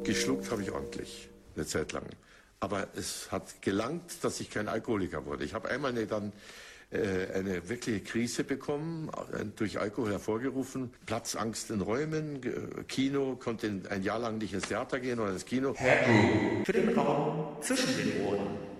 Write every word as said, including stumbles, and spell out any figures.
Geschluckt habe ich ordentlich, eine Zeit lang. Aber es hat gelangt, dass ich kein Alkoholiker wurde. Ich habe einmal eine, dann äh, eine wirkliche Krise bekommen, äh, durch Alkohol hervorgerufen. Platzangst in Räumen, äh, Kino, konnte ein Jahr lang nicht ins Theater gehen oder ins Kino. Happy für den Raum zwischen den Ohren.